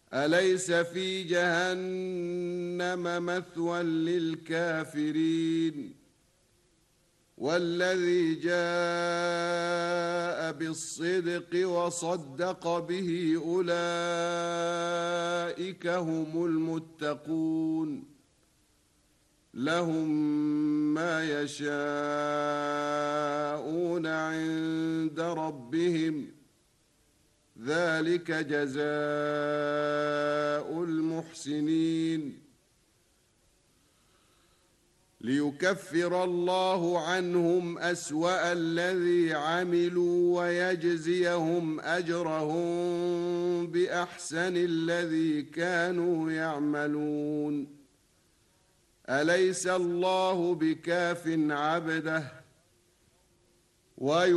أليس في جهنم مثوى للكافرين والذي جاء بالصدق وصدق به أولئك هم المتقون لهم ما يشاءون عند ربهم ذلك جزاء المحسنين ليكفر الله عنهم أسوأ الذي عملوا ويجزيهم أجرهم بأحسن الذي كانوا يعملون أليس الله بكاف عبده